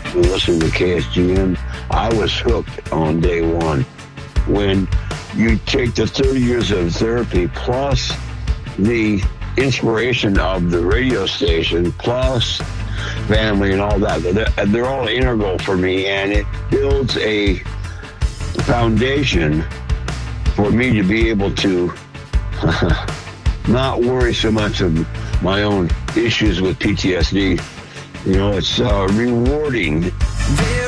listening to KSGM, I was hooked on day one. When you take the 30 years of therapy plus the inspiration of the radio station plus family and all that, they're all integral for me, and it builds a foundation for me to be able to not worry so much of my own issues with PTSD. You know, it's rewarding